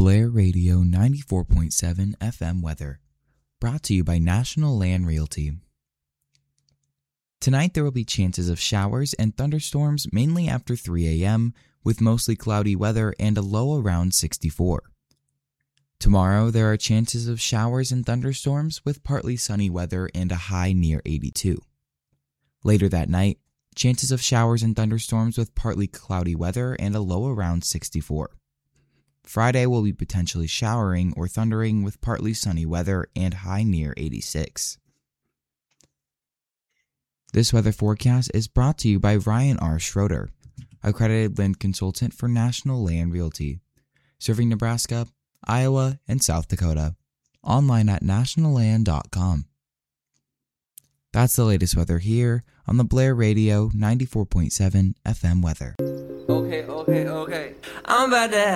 Blair Radio 94.7 FM weather, brought to you by National Land Realty. Tonight there will be chances of showers and thunderstorms mainly after 3 a.m. with mostly cloudy weather and a low around 64. Tomorrow there are chances of showers and thunderstorms with partly sunny weather and a high near 82. Later that night, chances of showers and thunderstorms with partly cloudy weather and a low around 64. Friday will be potentially showering or thundering with partly sunny weather and high near 86. This weather forecast is brought to you by Ryan R. Schroeder, accredited land consultant for National Land Realty, serving Nebraska, Iowa, and South Dakota. Online at nationalland.com. That's the latest weather here on the Blair Radio 94.7 FM weather. Okay. I'm about to